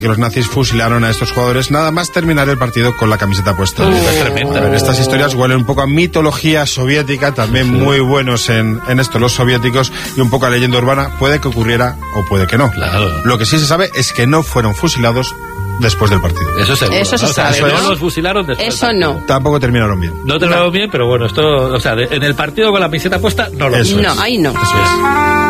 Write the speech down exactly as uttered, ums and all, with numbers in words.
que los nazis fusilaron a estos jugadores nada más terminar el partido con la camiseta puesta. Uh, es tremendo. A ver, estas historias huelen un poco a mitología soviética, también sí. muy buenos en, en esto los soviéticos, y un poco a leyenda urbana. Puede que ocurriera o puede que no. Claro. Lo que sí se sabe es que no fueron fusilados después del partido. Eso seguro. Eso se ¿no? sabe, O sea, ¿no? no los fusilaron después. Eso no. Tampoco terminaron bien. No terminaron no. bien, pero bueno, esto, o sea, de, en el partido con la camiseta puesta, no lo Eso No, es. ahí no. Eso es.